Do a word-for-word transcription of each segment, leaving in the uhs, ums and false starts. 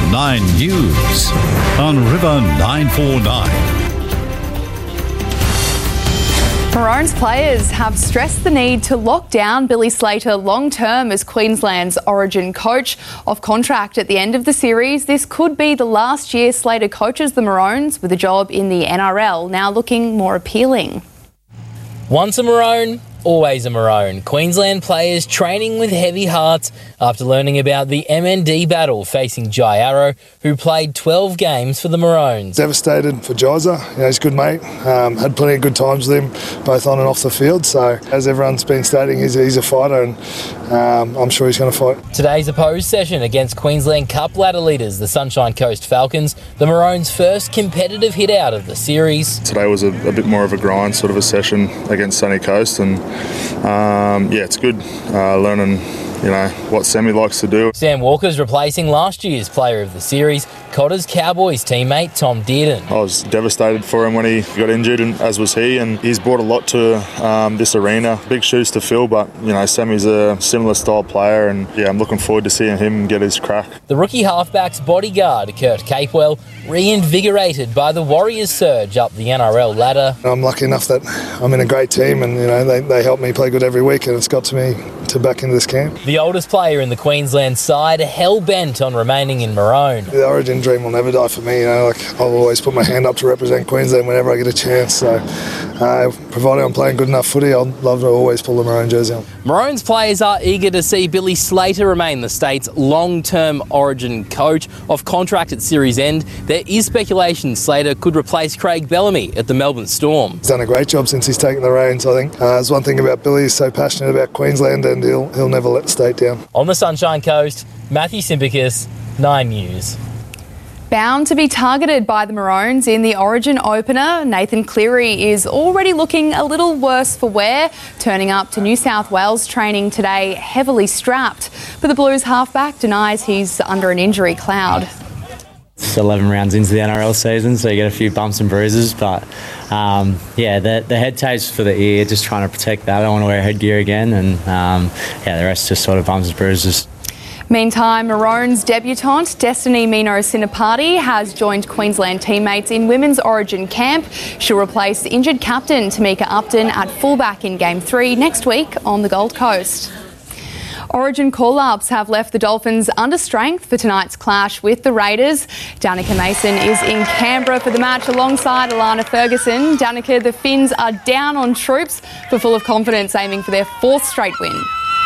nine News on River nine four nine. Maroons players have stressed the need to lock down Billy Slater long-term as Queensland's Origin coach. Off contract at the end of the series, this could be the last year Slater coaches the Maroons, with a job in the N R L now looking more appealing. Once a Maroon, always a Maroon. Queensland players training with heavy hearts after learning about the M N D battle facing Jai Arrow, who played twelve games for the Maroons. Devastated for Jaiza. You know, he's a good mate. Um, had plenty of good times with him, both on and off the field. So, as everyone's been stating, he's a, he's a fighter, and um, I'm sure he's going to fight. Today's opposed session against Queensland Cup ladder leaders, the Sunshine Coast Falcons, the Maroons' first competitive hit out of the series. Today was a, a bit more of a grind sort of a session against Sunny Coast, and um, yeah, it's good uh, learning, you know, what Sammy likes to do. Sam Walker's replacing last year's player of the series, Cotter's Cowboys teammate Tom Dearden. I was devastated for him when he got injured, and as was he, and he's brought a lot to um, this arena. Big shoes to fill, but you know, Sammy's a similar style player, and yeah, I'm looking forward to seeing him get his crack. The rookie halfback's bodyguard, Kurt Capewell, reinvigorated by the Warriors' surge up the N R L ladder. I'm lucky enough that I'm in a great team, and you know, they, they help me play good every week, and it's got to me to back into this camp. The oldest player in the Queensland side, hell-bent on remaining in Maroon. The Origin dream will never die for me. You know, like I'll always put my hand up to represent Queensland whenever I get a chance. So, uh, provided I'm playing good enough footy, I'll love to always pull the Maroon jersey on. Maroons players are eager to see Billy Slater remain the state's long-term Origin coach. Off contract at series end, there is speculation Slater could replace Craig Bellamy at the Melbourne Storm. He's done a great job since he's taken the reins, I think. Uh, there's one thing about Billy, he's so passionate about Queensland, and he'll, he'll never let the state down. On the Sunshine Coast, Matthew Simpicus, nine News. Bound to be targeted by the Maroons in the Origin opener, Nathan Cleary is already looking a little worse for wear, turning up to New South Wales training today heavily strapped. But the Blues halfback denies he's under an injury cloud. It's eleven rounds into the N R L season, so you get a few bumps and bruises, but um, yeah, the, the head tapes for the ear, just trying to protect that. I don't want to wear headgear again, and um, yeah, the rest just sort of bumps and bruises. Meantime, Maroons debutante Destiny Mino-Sinapati has joined Queensland teammates in Women's Origin camp. She'll replace injured captain Tamika Upton at fullback in Game three next week on the Gold Coast. Origin call-ups have left the Dolphins under strength for tonight's clash with the Raiders. Danica Mason is in Canberra for the match alongside Alana Ferguson. Danica, the Finns are down on troops but full of confidence, aiming for their fourth straight win.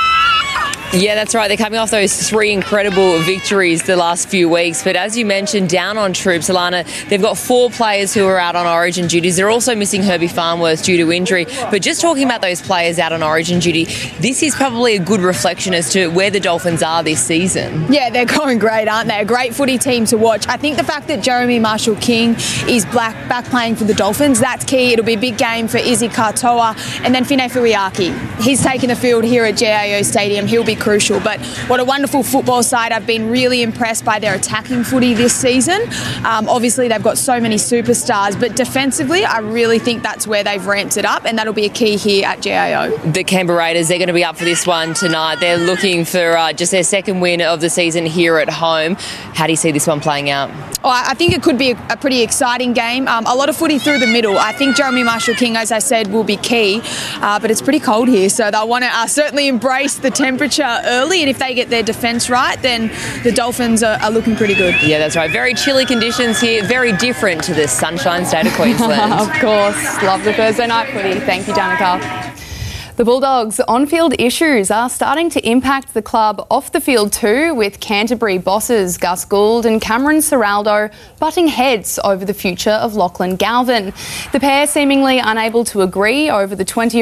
Yeah, that's right. They're coming off those three incredible victories the last few weeks. But as you mentioned, down on troops, Alana, they've got four players who are out on Origin duties. They're also missing Herbie Farnworth due to injury. But just talking about those players out on Origin duty, this is probably a good reflection as to where the Dolphins are this season. Yeah, they're going great, aren't they? A great footy team to watch. I think the fact that Jeremy Marshall-King is black, back playing for the Dolphins, that's key. It'll be a big game for Izzy Katoa. And then Fine Fuiaki. He's taken the field here at J A O Stadium. He'll be crucial. But what a wonderful football side. I've been really impressed by their attacking footy this season. Um, obviously, they've got so many superstars, but defensively, I really think that's where they've ramped it up, and that'll be a key here at J A O. The Canberra Raiders, they're going to be up for this one tonight. They're looking for uh, just their second win of the season here at home. How do you see this one playing out? Oh, I think it could be a, a pretty exciting game. Um, a lot of footy through the middle. I think Jeremy Marshall-King, as I said, will be key, uh, but it's pretty cold here, so they'll want to uh, certainly embrace the temperature early, and if they get their defence right, then the Dolphins are, are looking pretty good. Yeah, that's right. Very chilly conditions here, very different to the sunshine state of Queensland. Of course. Love the Thursday night footy. Thank you, Danica. The Bulldogs' on-field issues are starting to impact the club off the field too, with Canterbury bosses Gus Gould and Cameron Ciraldo butting heads over the future of Lachlan Galvin. The pair seemingly unable to agree over the twenty